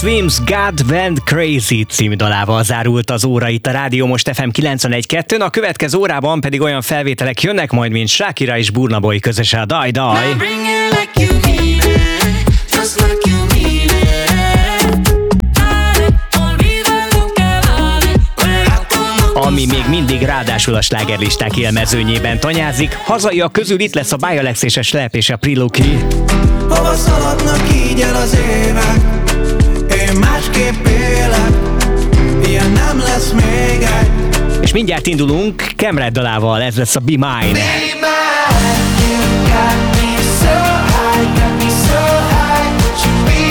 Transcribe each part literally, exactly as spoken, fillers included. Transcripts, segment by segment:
Swims God Went Crazy című dalával zárult az óra itt a Rádió Most ef em kilencvenegy kettőn, a következő órában pedig olyan felvételek jönnek majd, mint Shakira és Burna Boy közösen a Daj Daj. Ami még mindig ráadásul a slágerlisták élmezőnyében tanyázik. Hazaiak közül itt lesz a Bialex és a Slep és a Priluki. Hova szaladnak így el az évek, én másképp élek, ilyen nem lesz még egy. És mindjárt indulunk Kemred dalával, ez lesz a Be Mine. Be mine, you got me so high, got me so high, you be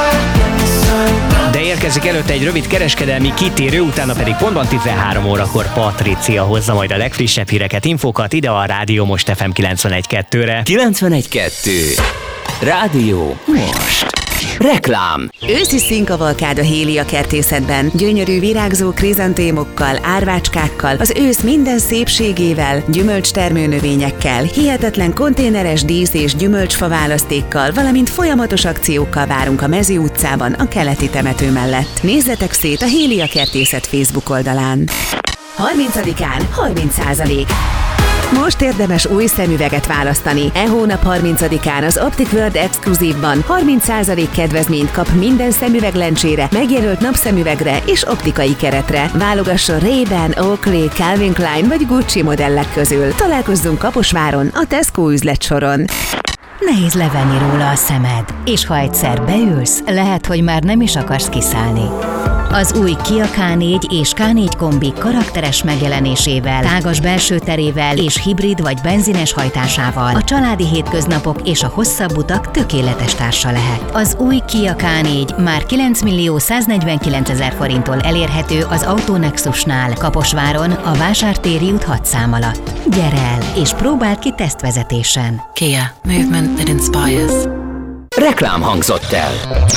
mine, de érkezik előtte egy rövid kereskedelmi kitérő, utána pedig pontban tizenhárom órakor Patricia hozza majd a legfrissebb híreket, infókat ide a Rádió Most ef em kilencvenegy kettőre. kilencvenegy kettő. Rádió Most. Reklám. Őszi színkavalkád a Hélia kertészetben. Gyönyörű virágzó krizantémokkal, árvácskákkal, az ősz minden szépségével, gyümölcstermőnövényekkel, hihetetlen konténeres dísz és gyümölcsfa választékkal, valamint folyamatos akciókkal várunk a Mezi utcában, a keleti temető mellett. Nézzetek szét a Hélia kertészet Facebook oldalán. harmincadikán harminc százalék. Most érdemes új szemüveget választani. E hónap harmincadikán az Optic World Exkluzívban harminc százalék kedvezményt kap minden szemüveglencsére, megjelölt napszemüvegre és optikai keretre. Válogasson Ray-Ban, Oakley, Calvin Klein vagy Gucci modellek közül. Találkozzunk Kaposváron, a Tesco üzletsoron. Nehéz levenni róla a szemed, és ha egyszer beülsz, lehet, hogy már nem is akarsz kiszállni. Az új Kia ká négy és ká négy kombi karakteres megjelenésével, tágas belső terével és hibrid vagy benzines hajtásával a családi hétköznapok és a hosszabb utak tökéletes társa lehet. Az új Kia ká négy már kilencmillió száznegyvenkilencezer forinttól elérhető az Autonexusnál, Kaposváron, a Vásártéri út hat szám alatt. Gyere el és próbáld ki tesztvezetésen. Kia. Movement that inspires. Reklám hangzott el.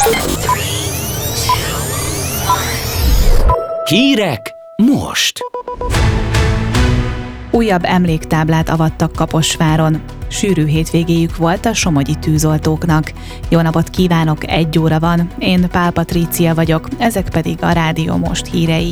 Hírek most. Újabb emléktáblát avattak Kaposváron. Sűrű hétvégéjük volt a somogyi tűzoltóknak. Jó napot kívánok, egy óra van. Én Pál Patrícia vagyok, ezek pedig a Rádió Most hírei.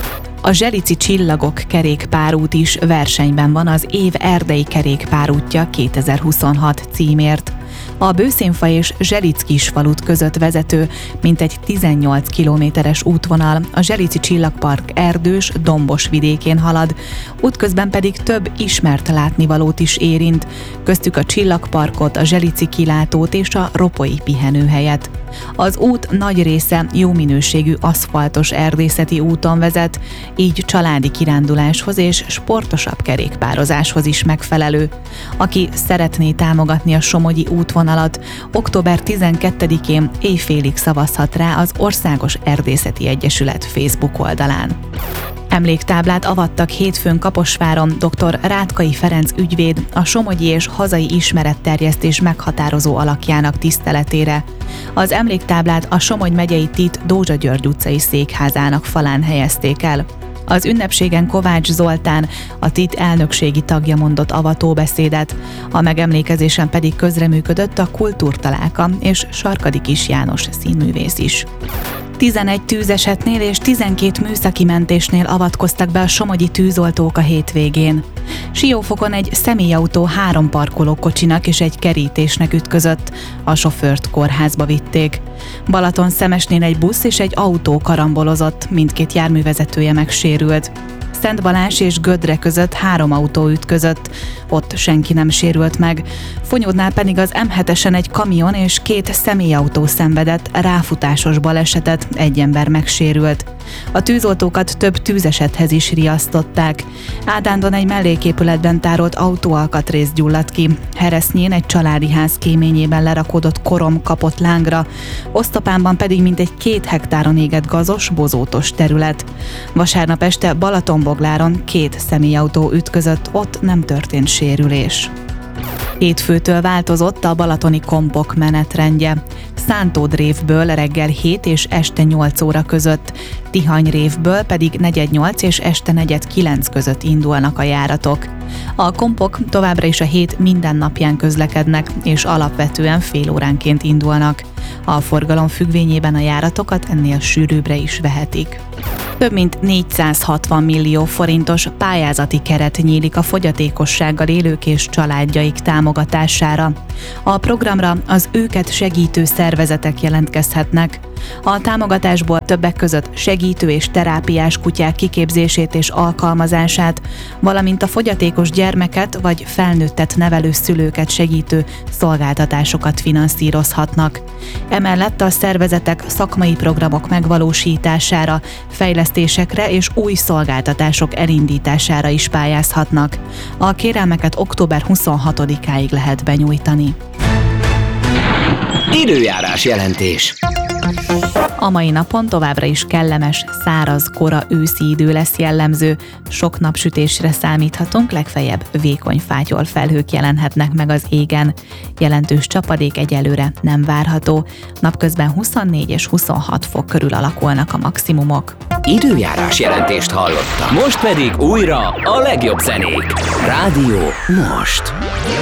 A Zselici Csillagok kerékpárút is versenyben van az év erdei kerékpárútja kétezer-huszonhat címért. A Bőszénfa és Zselic-Kisfalut között vezető mintegy tizennyolc kilométeres útvonal a Zselici Csillagpark erdős, dombos vidékén halad, útközben pedig több ismert látnivalót is érint, köztük a Csillagparkot, a Zselici kilátót és a Ropoi pihenőhelyet. Az út nagy része jó minőségű aszfaltos erdészeti úton vezet, így családi kiránduláshoz és sportosabb kerékpározáshoz is megfelelő. Aki szeretné támogatni a somogyi útvonalat, október tizenkettedikén éjfélig szavazhat rá az Országos Erdészeti Egyesület Facebook oldalán. Emléktáblát avattak hétfőn Kaposváron dr. Rátkai Ferenc ügyvéd a somogyi és hazai ismeretterjesztés meghatározó alakjának tiszteletére. Az emléktáblát a Somogy megyei Tit Dózsa György utcai székházának falán helyezték el. Az ünnepségen Kovács Zoltán, a Tit elnökségi tagja mondott avatóbeszédet, a megemlékezésen pedig közreműködött a Kultúrtalálka és Sarkadi Kis János színművész is. tizenegy tűzesetnél és tizenkét műszaki mentésnél avatkoztak be a somogyi tűzoltók a hétvégén. Siófokon egy személyautó három parkolókocsinak és egy kerítésnek ütközött, a sofőrt kórházba vitték. Balatonszemesnél egy busz és egy autó karambolozott, mindkét járművezetője megsérült. Szent Balázs és Gödre között három autó ütközött, ott senki nem sérült meg. Fonyódnál pedig az em hetesen egy kamion és két személyautó szenvedett ráfutásos balesetet, egy ember megsérült. A tűzoltókat több tűzesethez is riasztották. Ádándon egy melléképületben tárolt autóalkatrész gyulladt ki. Heresznyén egy családi ház kéményében lerakódott korom kapott lángra, Osztopánban pedig mintegy két hektáron égett gazos, bozótos terület. Vasárnap este Balatonbogláron két személyautó ütközött, ott nem történt sérülés. Hétfőtől változott a balatoni kompok menetrendje. Szántódrévből reggel hét és este nyolc óra között, Tihanyrévből pedig negyed nyolc és este negyed kilenc között indulnak a járatok. A kompok továbbra is a hét minden napján közlekednek, és alapvetően fél óránként indulnak. A forgalom függvényében a járatokat ennél sűrűbbre is vehetik. Több mint négyszázhatvan millió forintos pályázati keret nyílik a fogyatékossággal élők és családjaik támogatására. A programra az őket segítő szervezetek jelentkezhetnek. A támogatásból többek között segítő és terápiás kutyák kiképzését és alkalmazását, valamint a fogyatékos gyermeket vagy felnőttet nevelő szülőket segítő szolgáltatásokat finanszírozhatnak. Emellett a szervezetek szakmai programok megvalósítására, fejlesztésekre és új szolgáltatások elindítására is pályázhatnak. A kérelmeket október huszonhatodikáig lehet benyújtani. Időjárás jelentés. A mai napon továbbra is kellemes, száraz, kora őszi idő lesz jellemző. Sok napsütésre számíthatunk, legfeljebb vékony fátyol felhők jelenhetnek meg az égen. Jelentős csapadék egyelőre nem várható. Napközben huszonnégy és huszonhat fok körül alakulnak a maximumok. Időjárás jelentést hallottam. Most pedig újra a legjobb zenék. Rádió Most.